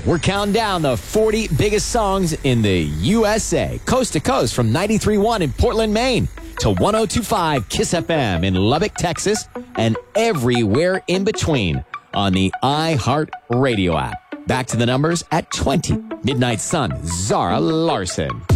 We're counting down the 40 biggest songs in the USA, coast to coast, from 93.1 in Portland, Maine, to 102.5 KISS FM in Lubbock, Texas, and everywhere in between on the iHeart Radio app. Back to the numbers at 20. Midnight Sun, Zara Larson.